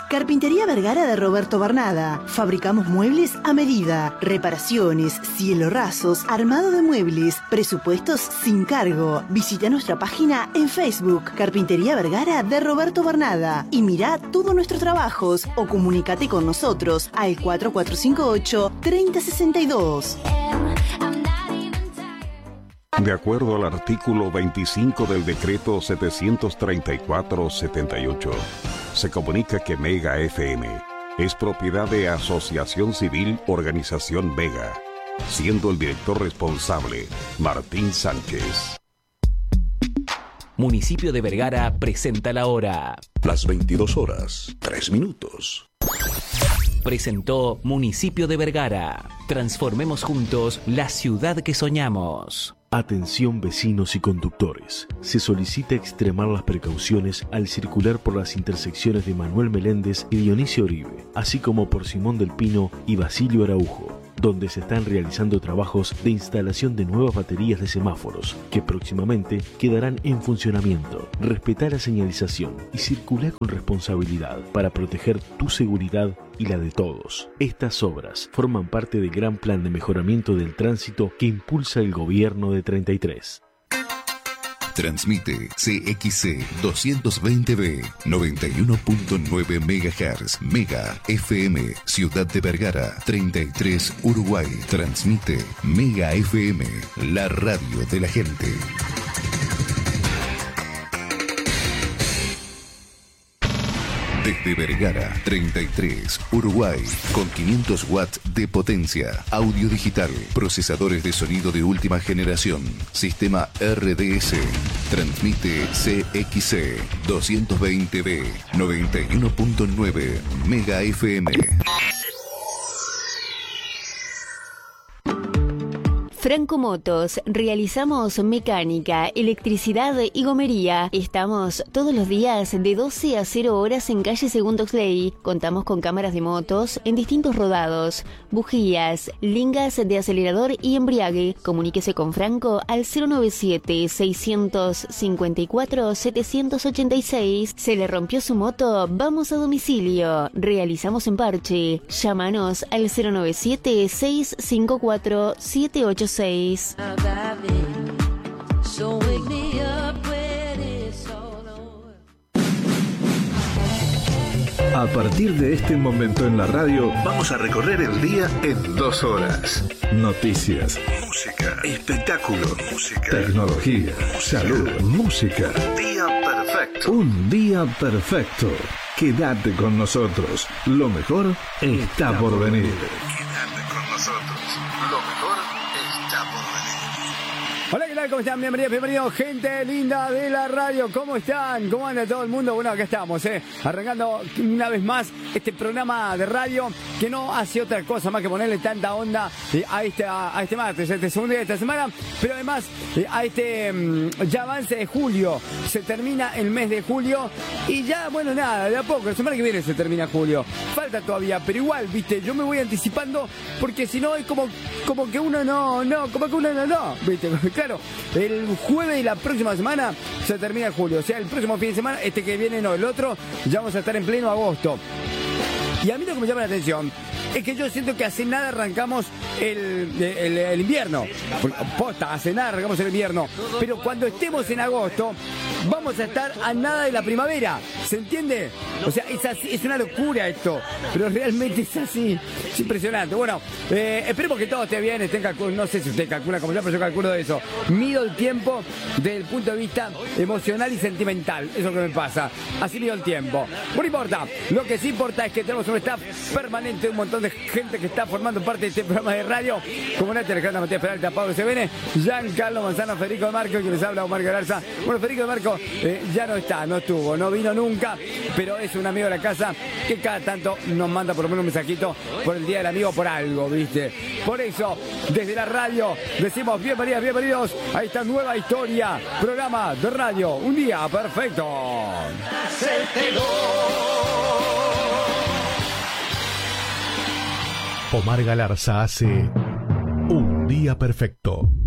Carpintería Vergara de Roberto Barnada. Fabricamos muebles a medida, reparaciones, cielo rasos, armado de muebles, presupuestos sin cargo. Visita nuestra página en Facebook, Carpintería Vergara de Roberto Barnada, y mirá todos nuestros trabajos o comunícate con nosotros al 4458-3062. De acuerdo al artículo 25 del decreto 734-78, se comunica que Mega FM es propiedad de Asociación Civil Organización Mega, siendo el director responsable Martín Sánchez. Municipio de Vergara presenta la hora. Las 22 horas, 3 minutos. Presentó Municipio de Vergara. Transformemos juntos la ciudad que soñamos. Atención vecinos y conductores. Se solicita extremar las precauciones al circular por las intersecciones de Manuel Meléndez y Dionisio Oribe, así como por Simón del Pino y Basilio Araujo, donde se están realizando trabajos de instalación de nuevas baterías de semáforos, que próximamente quedarán en funcionamiento. Respetá la señalización y circula con responsabilidad para proteger tu seguridad y la de todos. Estas obras forman parte del gran plan de mejoramiento del tránsito que impulsa el gobierno de 33. Transmite CXC 220B 91.9 MHz Mega FM Ciudad de Vergara 33 Uruguay. Transmite Mega FM, la radio de la gente. Desde Vergara 33 Uruguay, con 500 watts de potencia, audio digital, procesadores de sonido de última generación, sistema RDS. Transmite CXC 220B 91.9 Mega FM. Franco Motos, realizamos mecánica, electricidad y gomería. Estamos todos los días de 12 a 0 horas en calle Segundo Oxley. Contamos con cámaras de motos en distintos rodados, bujías, lingas de acelerador y embriague. Comuníquese con Franco al 097-654-786. ¿Se le rompió su moto? Vamos a domicilio. Realizamos en parche. Llámanos al 097-654-786. A partir de este momento en la radio, vamos a recorrer el día en 2 horas. Noticias, música, espectáculo, música, tecnología, salud, música. Día perfecto. Un día perfecto. Quédate con nosotros. Lo mejor está por venir. Quédate con nosotros. Lo mejor está por venir. Hola, ¿qué tal? ¿Cómo están? Bienvenidos, gente linda de la radio. ¿Cómo están? ¿Cómo anda todo el mundo? Bueno, acá estamos, arrancando una vez más este programa de radio que no hace otra cosa más que ponerle tanta onda a este martes, este segundo día de esta semana, pero además a este ya avance de julio. Se termina el mes de julio y ya, bueno, nada, de a poco, la semana que viene se termina julio. Falta todavía, pero igual, viste, yo me voy anticipando porque si no es como que uno no, viste. Claro, el jueves de la próxima semana se termina julio. O sea, el próximo fin de semana, este que viene no, el otro, ya vamos a estar en pleno agosto. Y a mí lo que me llama la atención es que yo siento que hace nada arrancamos el invierno. Posta, hace nada arrancamos el invierno. Pero cuando estemos en agosto, vamos a estar a nada de la primavera. ¿Se entiende? O sea, es así, es una locura esto. Pero realmente es así. Es impresionante. Bueno, esperemos que todo esté bien, estén calculando. No sé si usted calcula como yo, pero yo calculo de eso. Mido el tiempo desde el punto de vista emocional y sentimental. Eso es lo que me pasa. Así mido el tiempo. No importa. Lo que sí importa es que tenemos un staff permanente, un montón de gente que está formando parte de este programa de radio, como Nati Alejandra, Matías Peralta, Pablo Sebene, Giancarlo Manzano, Federico de Marco, quien les habla, Omar Galarza. Bueno, Federico de Marco ya no está, no estuvo, no vino nunca, pero es un amigo de la casa que cada tanto nos manda por lo menos un mensajito por el Día del Amigo, por algo, ¿viste? Por eso, desde la radio, decimos bienvenidos a esta nueva historia, programa de radio, un día perfecto. Omar Galarza hace Un Día Perfecto.